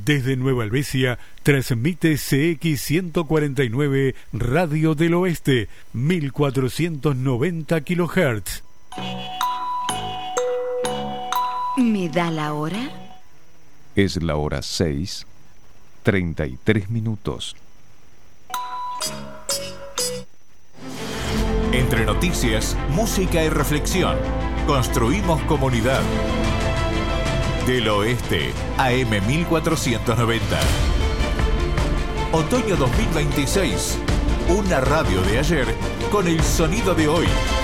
Desde Nueva Helvecia, transmite CX149 Radio del Oeste, 1490 kHz. ¿Me da la hora? Es la hora 6:33. Entre noticias, música y reflexión, construimos comunidad. Del Oeste, AM 1490. Otoño 2026. Una radio de ayer con el sonido de hoy.